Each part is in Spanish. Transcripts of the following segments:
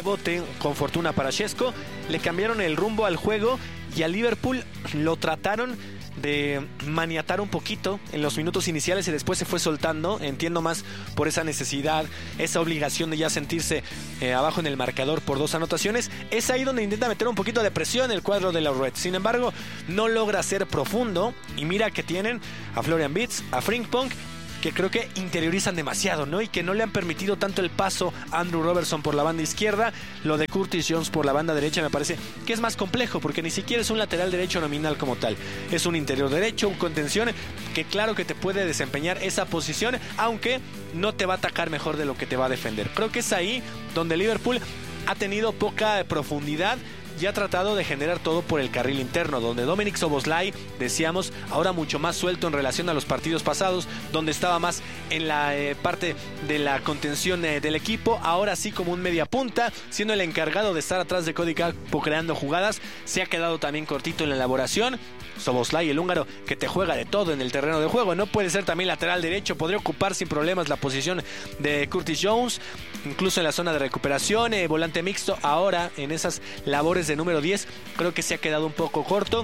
rebote con fortuna para Šeško, le cambiaron el rumbo al juego y al Liverpool lo trataron de maniatar un poquito en los minutos iniciales y después se fue soltando. Entiendo más por esa necesidad, esa obligación de ya sentirse abajo en el marcador por 2 anotaciones. Es ahí donde intenta meter un poquito de presión el cuadro de los Reds. Sin embargo, no logra ser profundo y mira que tienen a Florian Wirtz, a Frimpong, que creo que interiorizan demasiado, ¿no? Y que no le han permitido tanto el paso a Andrew Robertson por la banda izquierda. Lo de Curtis Jones por la banda derecha me parece que es más complejo, porque ni siquiera es un lateral derecho nominal como tal. Es un interior derecho, un contención, que claro que te puede desempeñar esa posición, aunque no te va a atacar mejor de lo que te va a defender. Creo que es ahí donde Liverpool ha tenido poca profundidad y ha tratado de generar todo por el carril interno, donde Dominik Szoboszlai, decíamos, ahora mucho más suelto en relación a los partidos pasados, donde estaba más en la parte de la contención del equipo, ahora sí como un media punta, siendo el encargado de estar atrás de Cody Gakpo creando jugadas. Se ha quedado también cortito en la elaboración. Szoboszlai, el húngaro, que te juega de todo en el terreno de juego, no puede ser también lateral derecho, podría ocupar sin problemas la posición de Curtis Jones, incluso en la zona de recuperación, volante mixto. Ahora en esas labores de número 10 creo que se ha quedado un poco corto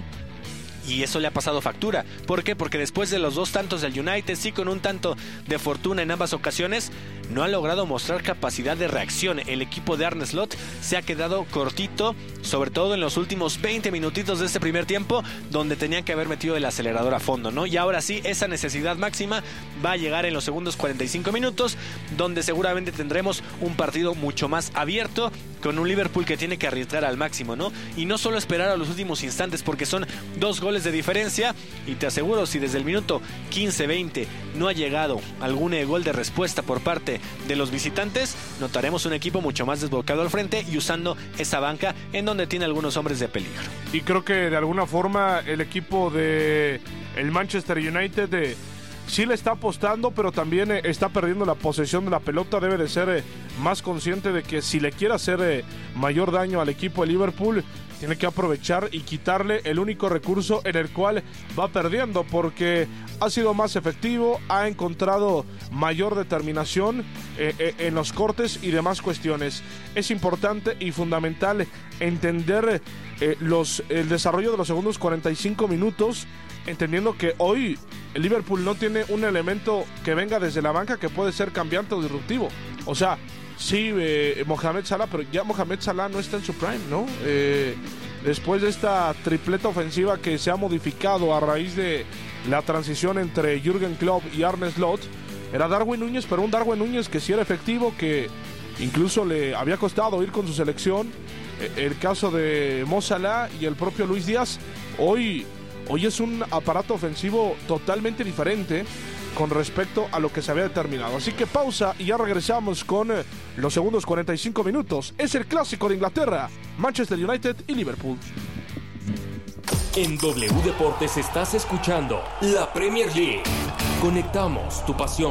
y eso le ha pasado factura. ¿Por qué? Porque después de los 2 tantos del United, sí con un tanto de fortuna en ambas ocasiones, no ha logrado mostrar capacidad de reacción. El equipo de Arne Slot se ha quedado cortito, sobre todo en los últimos 20 minutitos de este primer tiempo, donde tenían que haber metido el acelerador a fondo, ¿no? Y ahora sí, esa necesidad máxima va a llegar en los segundos 45 minutos, donde seguramente tendremos un partido mucho más abierto, con un Liverpool que tiene que arriesgar al máximo, ¿no? Y no solo esperar a los últimos instantes, porque son 2 goles de diferencia, y te aseguro, si desde el minuto 15-20 no ha llegado algún gol de respuesta por parte de los visitantes, notaremos un equipo mucho más desbocado al frente y usando esa banca en donde tiene algunos hombres de peligro. Y creo que de alguna forma el equipo de el Manchester United sí le está apostando, pero también está perdiendo la posesión de la pelota. Debe de ser más consciente de que si le quiere hacer mayor daño al equipo de Liverpool, tiene que aprovechar y quitarle el único recurso en el cual va perdiendo, porque ha sido más efectivo, ha encontrado mayor determinación en los cortes y demás cuestiones. Es importante y fundamental entender el desarrollo de los segundos 45 minutos, entendiendo que hoy el Liverpool no tiene un elemento que venga desde la banca que puede ser cambiante o disruptivo. O sea, sí, Mohamed Salah, pero ya Mohamed Salah no está en su prime, ¿no? Después de esta tripleta ofensiva que se ha modificado a raíz de la transición entre Jürgen Klopp y Arne Slot, era Darwin Núñez, pero un Darwin Núñez que sí era efectivo, que incluso le había costado ir con su selección. El caso de Mo Salah y el propio Luis Díaz, hoy es un aparato ofensivo totalmente diferente con respecto a lo que se había determinado. Así que pausa y ya regresamos con los segundos 45 minutos. Es el clásico de Inglaterra, Manchester United y Liverpool. En W Deportes estás escuchando la Premier League. Conectamos tu pasión.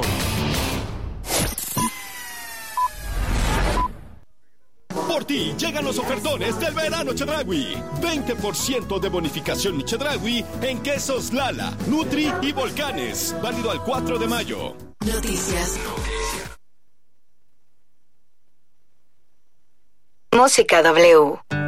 Por ti llegan los ofertones del verano Chedraui. 20% de bonificación mi Chedraui en quesos Lala, Nutri y Volcanes. Válido al 4 de mayo. Noticias. Música W.